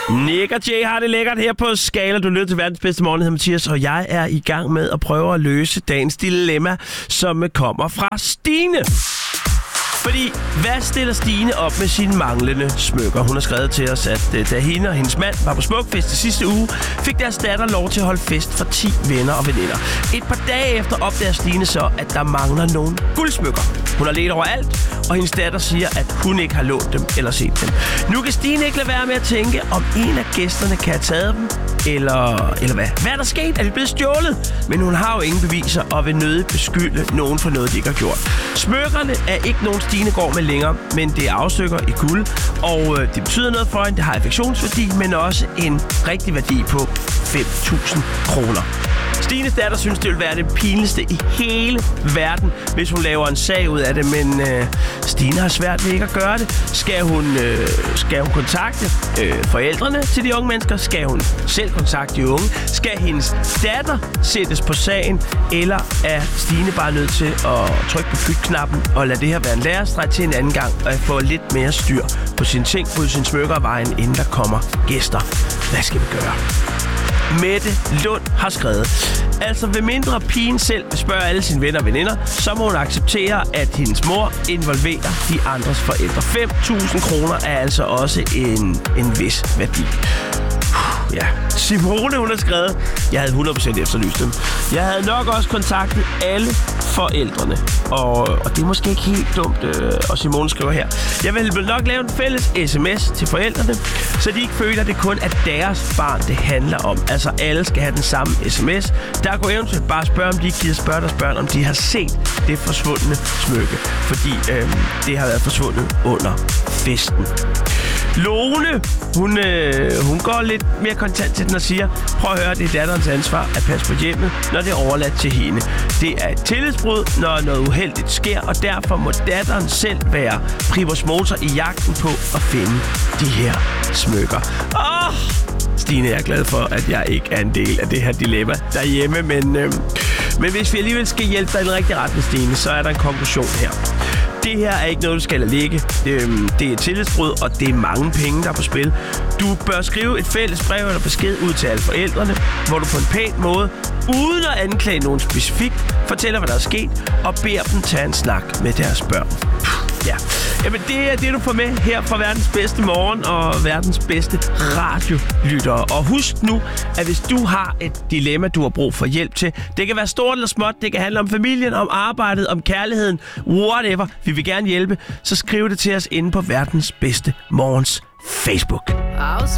Nick og Jay har det lækkert her på Skala. Du lytter til verdens bedste morgen, hedder Mathias, og jeg er i gang med at prøve at løse dagens dilemma, som kommer fra Stine. Fordi, hvad stiller Stine op med sine manglende smykker? Hun har skrevet til os, at da hende og hendes mand var på smukfest i sidste uge, fik deres datter lov til at holde fest for 10 venner og veninder. Et par dage efter opdager Stine så, at der mangler nogle guldsmykker. Hun har ledt overalt, og hendes datter siger, at hun ikke har lånt dem eller set dem. Nu kan Stine ikke lade være med at tænke, om en af gæsterne kan have taget dem, eller hvad? Hvad er der sket? Er de blevet stjålet? Men hun har jo ingen beviser og vil nødigt beskylde nogen for noget, de ikke har gjort. Smykkerne er ikke nogen Stine går med længere, men det er afstykker i guld, og det betyder noget for hende. Det har affektionsværdi, men også en rigtig værdi på 5.000 kroner. Stines datter synes, det vil være det pinligste i hele verden, hvis hun laver en sag ud af det, men Stine har svært ved ikke at gøre det. Skal hun kontakte forældrene til de unge mennesker? Skal hun selv kontakte de unge? Skal hendes datter sættes på sagen? Eller er Stine bare nødt til at trykke på pytknappen og lade det her være en lærestreg til en anden gang, og få lidt mere styr på sine ting, på sine smykker af vejen, inden der kommer gæster? Hvad skal vi gøre? Mette Lund har skrevet: altså, ved mindre pigen selv vil spørge alle sine venner og veninder, så må hun acceptere, at hendes mor involverer de andres forældre. 5.000 kroner er altså også en vis værdi. Ja, Simone, hun har skrevet: jeg havde 100% efterlyst dem. Jeg havde nok også kontaktet alle forældrene. Og det er måske ikke helt dumt, og Simone skriver her: jeg vil nok lave en fælles sms til forældrene, så de ikke føler, at det kun er deres barn, det handler om. Altså, alle skal have den samme sms. Der kunne eventuelt bare spørge, om de ikke gider spørge deres børn, om de har set det forsvundne smykke. Fordi det har været forsvundet under festen. Lone, hun går lidt mere kontant til den og siger: prøv at høre, det er datterens ansvar at passe på hjemmet, når det er overladt til hende. Det er et tillidsbrud, når noget uheldigt sker, og derfor må datteren selv være primus motor i jagten på at finde de her smykker. Stine, jeg er glad for, at jeg ikke er en del af det her dilemma derhjemme, men hvis vi alligevel skal hjælpe dig i den rigtige retning, Stine, så er der en konklusion her. Det her er ikke noget, du skal lade ligge. Det er et tillidsbrud, og det er mange penge, der er på spil. Du bør skrive et fælles brev eller besked ud til alle forældrene, hvor du på en pæn måde, uden at anklage nogen specifikt, fortæller, hvad der er sket, og beder dem tage en snak med deres børn. Ja, jamen det er det, du får med her fra verdens bedste morgen og verdens bedste radiolyttere. Og husk nu, at hvis du har et dilemma, du har brug for hjælp til, det kan være stort eller småt, det kan handle om familien, om arbejdet, om kærligheden, whatever, vi vil gerne hjælpe, så skriv det til os inde på verdens bedste morgens Facebook.